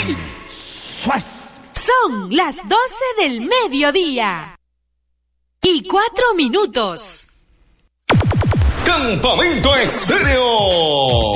Son las 12 del mediodía. Y 4 minutos. Campamento Estéreo.